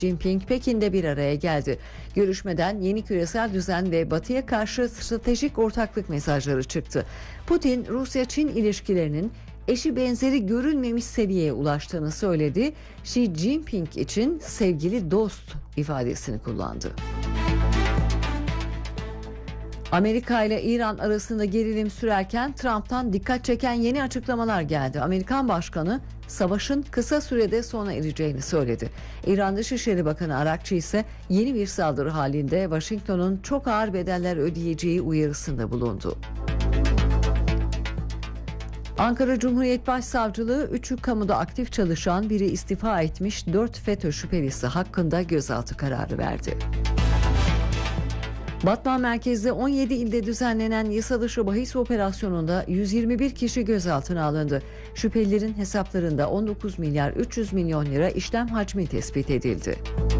Jinping Pekin'de bir araya geldi. Görüşmeden yeni küresel düzen ve Batı'ya karşı stratejik ortaklık mesajları çıktı. Putin, Rusya-Çin ilişkilerinin eşi benzeri görülmemiş seviyeye ulaştığını söyledi. Xi Jinping için sevgili dost ifadesini kullandı. Amerika ile İran arasında gerilim sürerken Trump'tan dikkat çeken yeni açıklamalar geldi. Amerikan Başkanı savaşın kısa sürede sona ereceğini söyledi. İran Dışişleri Bakanı Arakçı ise yeni bir saldırı halinde Washington'un çok ağır bedeller ödeyeceği uyarısında bulundu. Ankara Cumhuriyet Başsavcılığı 3'ü kamuda aktif çalışan, biri istifa etmiş 4 FETÖ şüphelisi hakkında gözaltı kararı verdi. Batman merkezde 17 ilde düzenlenen yasa dışı bahis operasyonunda 121 kişi gözaltına alındı. Şüphelilerin hesaplarında 19 milyar 300 milyon lira işlem hacmi tespit edildi.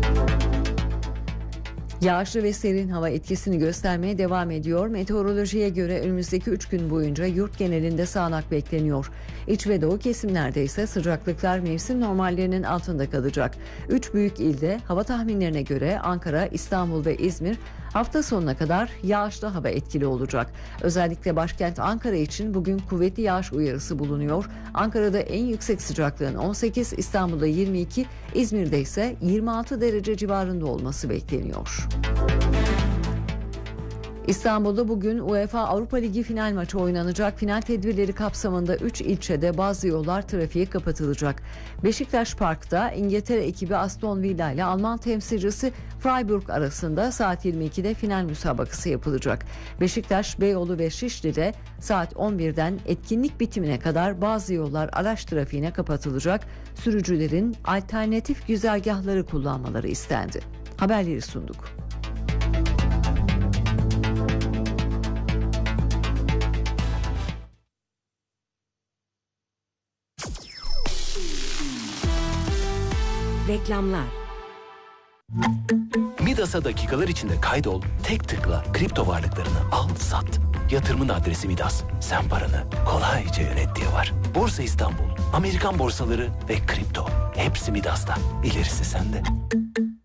Yağışlı ve serin hava etkisini göstermeye devam ediyor. Meteorolojiye göre önümüzdeki 3 gün boyunca yurt genelinde sağanak bekleniyor. İç ve doğu kesimlerde ise sıcaklıklar mevsim normallerinin altında kalacak. 3 büyük ilde hava tahminlerine göre Ankara, İstanbul ve İzmir hafta sonuna kadar yağışlı hava etkili olacak. Özellikle başkent Ankara için bugün kuvvetli yağış uyarısı bulunuyor. Ankara'da en yüksek sıcaklığın 18, İstanbul'da 22, İzmir'de ise 26 derece civarında olması bekleniyor. İstanbul'da bugün UEFA Avrupa Ligi final maçı oynanacak. Final tedbirleri kapsamında 3 ilçede bazı yollar trafiğe kapatılacak. Beşiktaş Park'ta İngiltere ekibi Aston Villa ile Alman temsilcisi Freiburg arasında saat 22'de final müsabakası yapılacak. Beşiktaş, Beyoğlu ve Şişli'de saat 11'den etkinlik bitimine kadar bazı yollar araç trafiğine kapatılacak. Sürücülerin alternatif güzergahları kullanmaları istendi. Haberleri sunduk. Reklamlar. Midas'a dakikalar içinde kaydol, tek tıkla kripto varlıklarını al, sat. Yatırımın adresi Midas. Sen paranı kolayca yönet diye var. Borsa İstanbul, Amerikan borsaları ve kripto. Hepsi Midas'ta. İlerisi sende.